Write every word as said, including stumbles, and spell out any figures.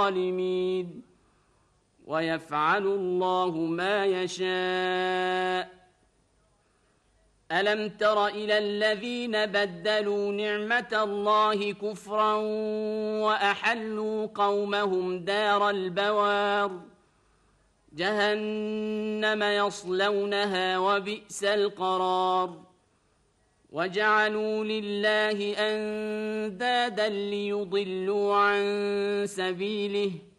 الظالمين ويفعل الله ما يشاء. ألم تر إلى الذين بدلوا نعمة الله كفرا وأحلوا قومهم دار البوار جهنم يصلونها وبئس القرار وجعلوا لله أندادا ليضلوا عن سبيله